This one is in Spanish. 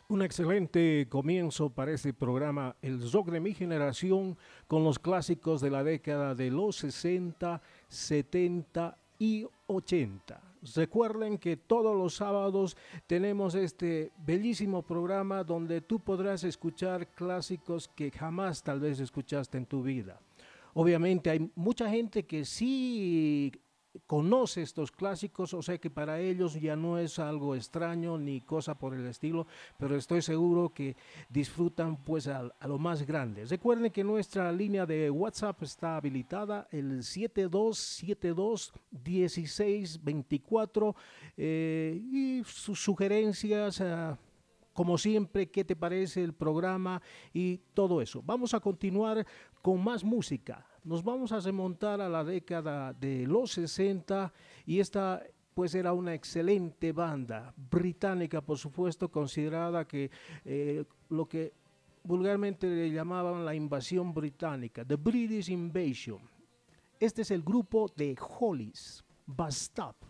Un excelente comienzo para este programa, el rock de mi generación, con los clásicos de la década de los 60, 70 y 80. Recuerden que todos los sábados tenemos este bellísimo programa donde tú podrás escuchar clásicos que jamás tal vez escuchaste en tu vida. Obviamente hay mucha gente que sí conoce estos clásicos, o sea que para ellos ya no es algo extraño ni cosa por el estilo, pero estoy seguro que disfrutan pues a lo más grande. Recuerden que nuestra línea de WhatsApp está habilitada, el 72721624, y sus sugerencias. Como siempre, ¿qué te parece el programa y todo eso? Vamos a continuar con más música. Nos vamos a remontar a la década de los 60 y esta pues era una excelente banda británica, por supuesto, considerada que lo que vulgarmente le llamaban la invasión británica, The British Invasion. Este es el grupo de Hollies, Bust Up.